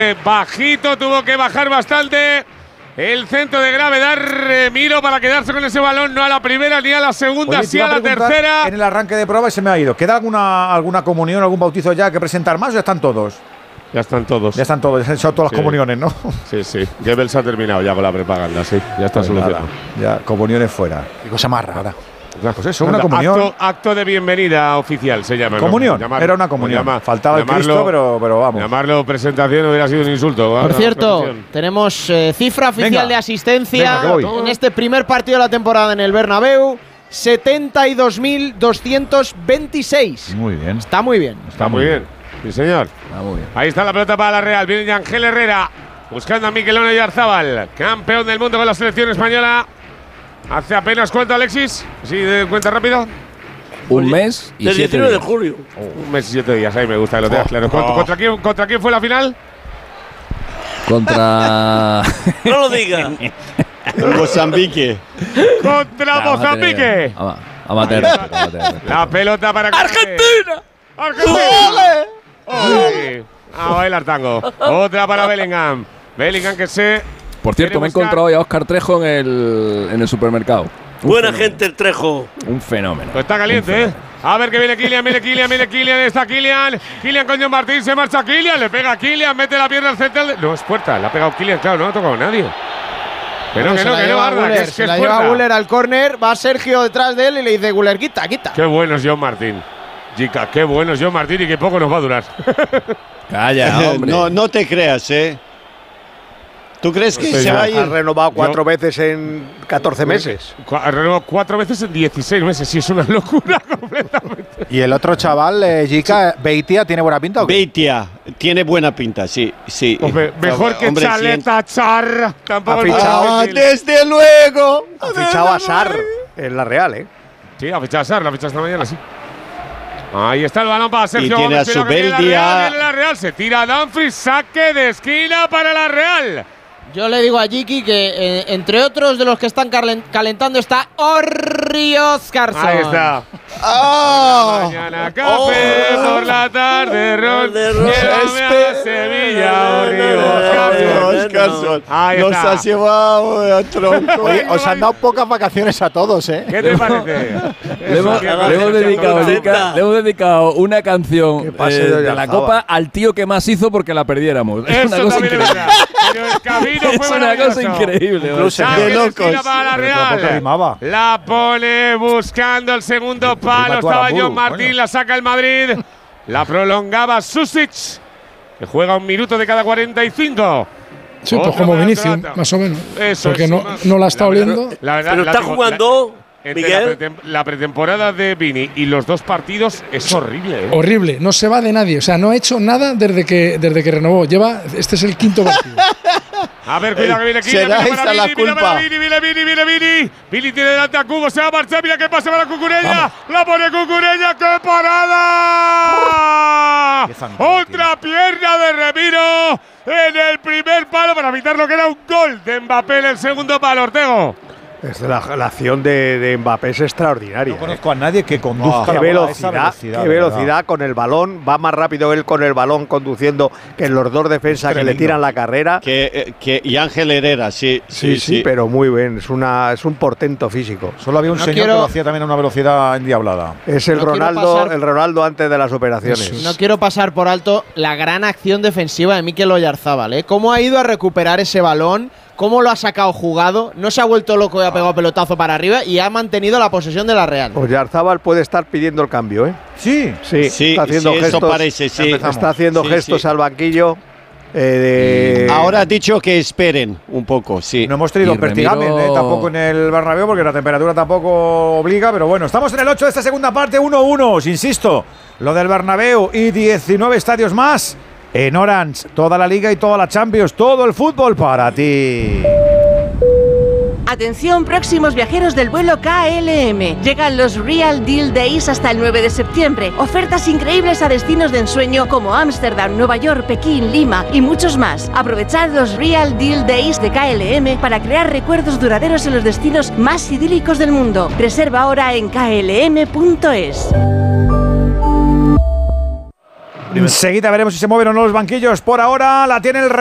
Bajito, tuvo que bajar bastante el centro de gravedad. Remiro para quedarse con ese balón, no a la primera ni a la segunda. Oye, sí a la tercera. En el arranque de prueba y se me ha ido. ¿Queda alguna comunión, algún bautizo ya que presentar más o ya están todos? Ya están todos. Ya están todos, ya han hecho todas las comuniones, ¿no? Sí, sí. Goebbels ha terminado ya con la propaganda, sí. Ya está solucionado. Ya, comuniones fuera. Qué cosa más rara. Pues eso, una comunión. Acto de bienvenida oficial se llama. ¿Comunión? ¿No? Era una comunión. Faltaba el Cristo, pero vamos. Llamarlo presentación hubiera sido un insulto. Por cierto, tenemos cifra oficial de asistencia en este primer partido de la temporada en el Bernabéu. 72.226. Muy bien. Está muy bien. Está muy bien. Sí, señor. Muy bien. Ahí está la pelota para la Real. Viene Ángel Herrera buscando a Mikel Oyarzabal, campeón del mundo con la selección española. Hace apenas, ¿cuánto, Alexis? ¿Sí, de cuenta rápido? Un mes y 7 días. El 19 de julio. Un mes y 7 días. Ahí me gusta que lo tengas claro. ¿Contra quién fue la final? Contra… No lo digas. Mozambique. Contra Mozambique. Amateur. La pelota para ¡Argentina! ¡Argentina! ¡Ole! A bailar tango. Otra para Bellingham. Bellingham que se… Por cierto, me he encontrado ya a Óscar Trejo en el supermercado. Buena gente el Trejo. Un fenómeno. Pues está caliente, ¿eh? A ver que viene Kylian, viene Kylian, está Kylian. Kylian con John Martín, se marcha Kylian, le pega a Kylian, mete la pierna al central. No, es puerta, la ha pegado Kylian, claro, no ha tocado nadie. Pero bueno, que no, Arda, que se la lleva Güler al córner, va Sergio detrás de él y le dice Güler, quita. Qué bueno es John Martín. Chica, qué bueno es John Martín y qué poco nos va a durar. Calla, hombre. No te creas, ¿eh? ¿Tú crees que se va a ir? Ha renovado 4 veces en 14 meses. Ha renovado 4 veces en 16 meses. Sí, es una locura completamente. ¿Y el otro chaval, Jica, Beitia, tiene buena pinta o qué? Beitia tiene buena pinta, sí. Hombre, mejor que Chaleta Char. Tampoco ha fichado, desde luego. Ha fichado a Sarr en la Real, ¿eh? Sí, ha fichado a Sarr, la ha fichado esta mañana, sí. Ahí está el balón para Sergio. Y tiene a su Beldia. La Real, se tira Dumfries, saque de esquina para la Real. Yo le digo a Jiki que entre otros de los que están calentando está Orri Oscarsson. Ahí está. ¡Oh! Mañana café, por la tarde ron. Llévame a Sevilla, Orri Oscarsson. Ahí nos está. has llevado a tronco. Oye, os han dado pocas vacaciones a todos, ¿eh? ¿Qué te parece? Le hemos dedicado una canción de la Copa al tío que más hizo porque la perdiéramos. Es una cosa increíble. Pero el camino fue es una cosa increíble. Incluso de locos. Para la Real. La pone buscando el segundo palo. Estaba John Martín, la saca el Madrid. La prolongaba Susic, que juega 1 minuto de cada 45. Sí, pues como Vinicius, más o menos. Eso porque es, no la está oliendo. Pero está jugando… Miguel, la pretemporada de Vini y los 2 partidos es horrible, ¿eh? Horrible, no se va de nadie. O sea, no ha hecho nada desde que renovó. Este es el 5º partido. A ver, cuidado que viene Kylian. Será esta la culpa. Vini. Vini tiene delante a Cubo, se va a marchar. Mira qué pasa para Cucurella. La pone Cucurella. ¡Qué parada! Otra pierna de Remiro en el primer palo para evitar lo que era un gol de Mbappé en el segundo palo, Ortego. La acción de Mbappé es extraordinaria. No conozco a nadie que conduzca qué velocidad con el balón. Va más rápido él con el balón conduciendo que los 2 defensas que le tiran la carrera. Y Ángel Herrera, sí, pero muy bien. Es un portento físico. Solo había un señor que lo hacía también a una velocidad endiablada. Es el Ronaldo antes de las operaciones. No quiero pasar por alto la gran acción defensiva de Mikel Oyarzabal, ¿eh? Cómo ha ido a recuperar ese balón. Cómo lo ha sacado jugado, no se ha vuelto loco y ha pegado pelotazo para arriba y ha mantenido la posesión de la Real. Oyarzabal puede estar pidiendo el cambio, ¿eh? Sí, está haciendo gestos. Eso parece, sí. Está haciendo gestos al banquillo. Ahora ha dicho que esperen un poco, sí. No hemos tenido Vertigamen tampoco en el Bernabéu porque la temperatura tampoco obliga, pero bueno, estamos en el 8 de esta segunda parte, 1-1. Insisto, lo del Bernabéu y 19 estadios más. En Orange, toda la Liga y toda la Champions, todo el fútbol para ti. Atención, próximos viajeros del vuelo KLM. Llegan los Real Deal Days hasta el 9 de septiembre. Ofertas increíbles a destinos de ensueño como Ámsterdam, Nueva York, Pekín, Lima y muchos más. Aprovechad los Real Deal Days de KLM para crear recuerdos duraderos en los destinos más idílicos del mundo. Reserva ahora en klm.es. Enseguida veremos si se mueven o no los banquillos. Por ahora la tiene el